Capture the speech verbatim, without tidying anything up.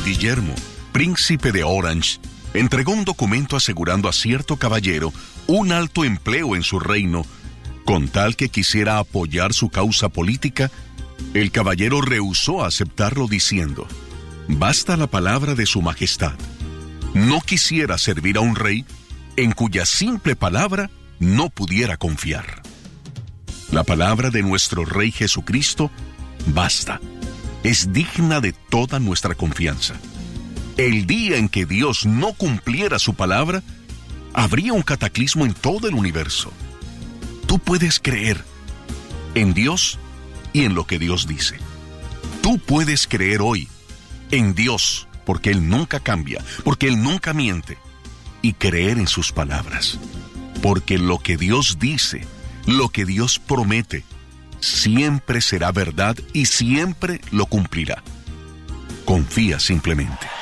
Guillermo, príncipe de Orange, entregó un documento asegurando a cierto caballero un alto empleo en su reino, con tal que quisiera apoyar su causa política. El caballero rehusó aceptarlo diciendo: «Basta la palabra de su majestad. No quisiera servir a un rey en cuya simple palabra no pudiera confiar». La palabra de nuestro Rey Jesucristo basta. Es digna de toda nuestra confianza. El día en que Dios no cumpliera su palabra, habría un cataclismo en todo el universo. Tú puedes creer en Dios y en lo que Dios dice. Tú puedes creer hoy en Dios, porque Él nunca cambia, porque Él nunca miente, y creer en sus palabras, porque lo que Dios dice, lo que Dios promete, siempre será verdad y siempre lo cumplirá. Confía simplemente.